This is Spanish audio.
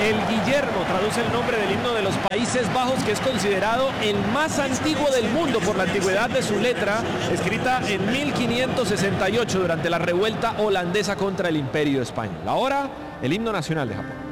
El Guillermo traduce el nombre del himno de los Países Bajos, que es considerado el más antiguo del mundo por la antigüedad de su letra, escrita en 1568 durante la revuelta holandesa contra el Imperio español. Ahora, el himno nacional de Japón.